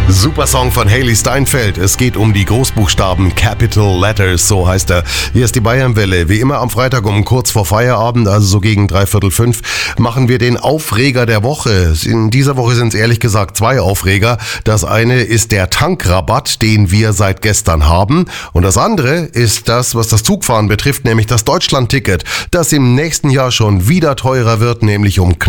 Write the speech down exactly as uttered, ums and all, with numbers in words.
Super Song von Hailee Steinfeld. Es geht um die Großbuchstaben Capital Letters, so heißt er. Hier ist die Bayernwelle. Wie immer am Freitag um kurz vor Feierabend, also so gegen dreiviertel fünf, machen wir den Aufreger der Woche. In dieser Woche sind es ehrlich gesagt zwei Aufreger. Das eine ist der Tankrabatt, den wir seit gestern haben. Und das andere ist das, was das Zugfahren betrifft, nämlich das Deutschlandticket, das im nächsten Jahr schon wieder teurer wird, nämlich um